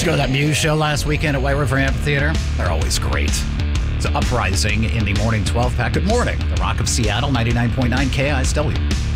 go to that Muse show last weekend at White River Amphitheater? They're always great. It's Uprising in the morning 12 pack. Good morning. The Rock of Seattle, 99.9 KISW.